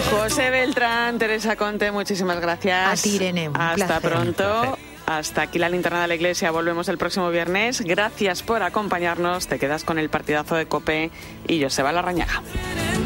José Beltrán, Teresa Conte, muchísimas gracias. A ti, Irene. Hasta pronto. Hasta aquí la linterna de la iglesia. Volvemos el próximo viernes. Gracias por acompañarnos. Te quedas con el partidazo de COPE y Joseba Larrañaga.